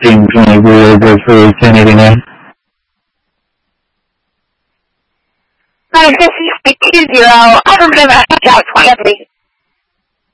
15-20 over for 1089. 950-20. I remember I got 20.